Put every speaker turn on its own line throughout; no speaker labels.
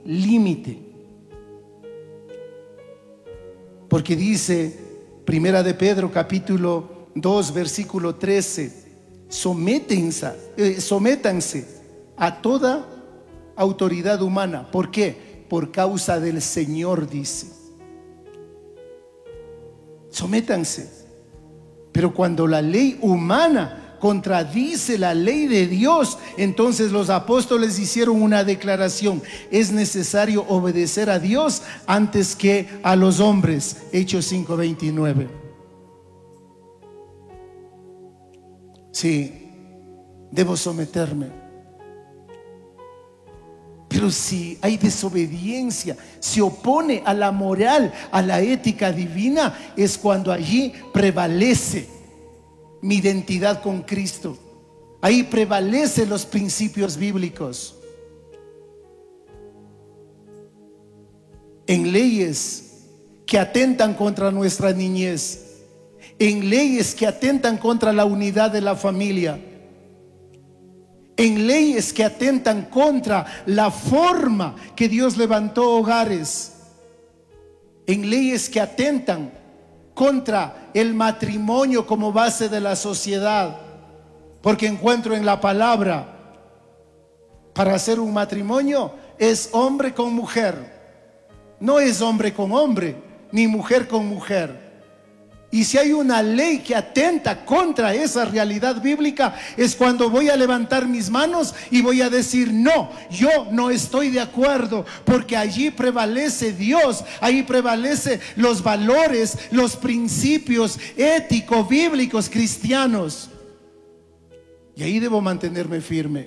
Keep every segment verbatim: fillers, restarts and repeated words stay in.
límite. Porque dice Primera de Pedro capítulo dos versículo trece: sométense, eh, sométanse a toda autoridad humana. ¿Por qué? Por causa del Señor, dice. Sométanse. Pero cuando la ley humana contradice la ley de Dios, entonces los apóstoles hicieron una declaración: es necesario obedecer a Dios antes que a los hombres. Hechos cinco veintinueve. Sí, debo someterme. Pero si hay desobediencia, se opone a la moral, a la ética divina, es cuando allí prevalece mi identidad con Cristo. Ahí prevalecen los principios bíblicos. En leyes que atentan contra nuestra niñez, en leyes que atentan contra la unidad de la familia, en leyes que atentan contra la forma que Dios levantó hogares, en leyes que atentan contra el matrimonio como base de la sociedad. Porque encuentro en la palabra, para hacer un matrimonio es hombre con mujer, no es hombre con hombre, ni mujer con mujer. Y si hay una ley que atenta contra esa realidad bíblica, es cuando voy a levantar mis manos y voy a decir: no, yo no estoy de acuerdo, porque allí prevalece Dios, ahí prevalece los valores, los principios éticos, bíblicos, cristianos. Y ahí debo mantenerme firme.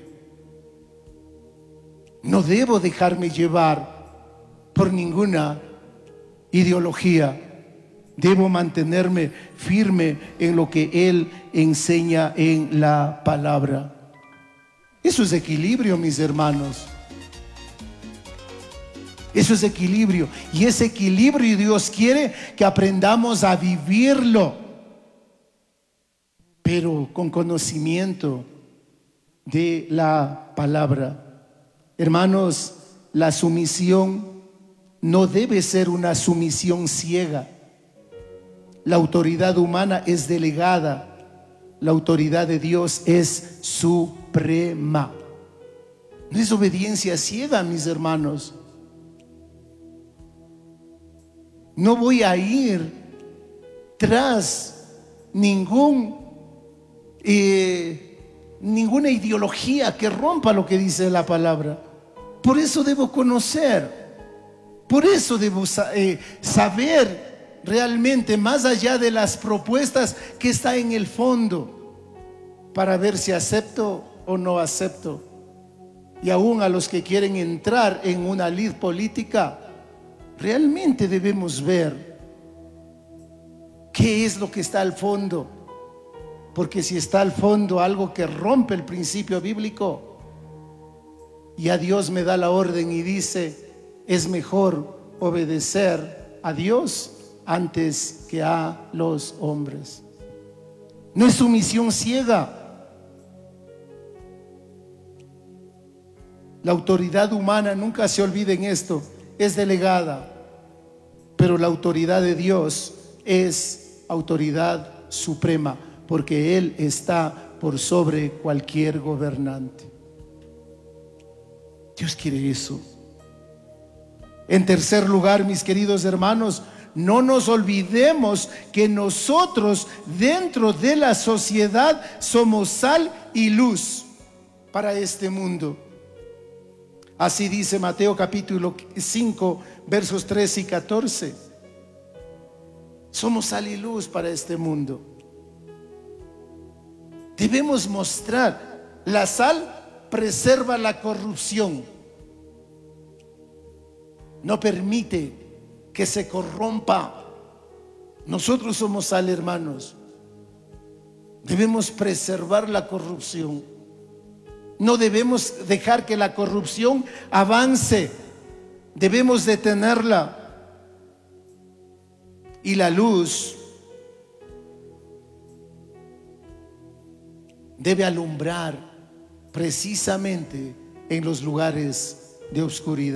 No debo dejarme llevar por ninguna ideología. Debo mantenerme firme en lo que Él enseña en la palabra. Eso es equilibrio, mis hermanos. Eso es equilibrio. Y ese equilibrio Dios quiere que aprendamos a vivirlo, pero con conocimiento de la palabra. Hermanos, la sumisión no debe ser una sumisión ciega. La autoridad humana es delegada, la autoridad de Dios es suprema. No es obediencia ciega, mis hermanos. No voy a ir tras ningún eh, ninguna ideología que rompa lo que dice la palabra. Por eso debo conocer, por eso debo eh, saber realmente, más allá de las propuestas, que está en el fondo, para ver si acepto o no acepto. Y aún a los que quieren entrar en una lid política, realmente debemos ver qué es lo que está al fondo. Porque si está al fondo algo que rompe el principio bíblico, ya Dios me da la orden y dice: es mejor obedecer a Dios antes que a los hombres. No es sumisión ciega. La autoridad humana, nunca se olviden esto, es delegada, pero la autoridad de Dios es autoridad suprema, porque Él está por sobre cualquier gobernante. Dios quiere eso. En tercer lugar, mis queridos hermanos, no nos olvidemos que nosotros dentro de la sociedad somos sal y luz para este mundo. Así dice Mateo capítulo cinco versos trece y catorce. Somos sal y luz para este mundo. Debemos mostrar. La sal preserva la corrupción, no permite que se corrompa. Nosotros somos sal, hermanos. Debemos preservar la corrupción. No debemos dejar que la corrupción avance. Debemos detenerla. Y la luz debe alumbrar precisamente en los lugares de oscuridad.